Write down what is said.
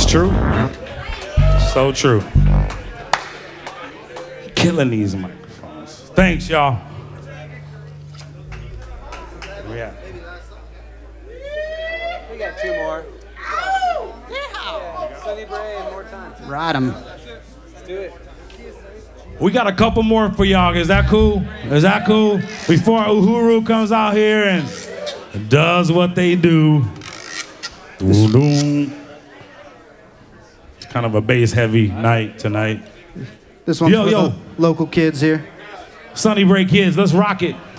true. So true. Killing these microphones. Thanks, y'all. Yeah. We got two more. Yeah. Sunny Bray and more time. Ride 'em. Let's do it. We got a couple more for y'all. Is that cool? Is that cool? Before Uhuru comes out here and does what they do. It's kind of a bass-heavy night tonight. This one's Yo, for yo. the local kids here. Sunny Bray kids, let's rock it.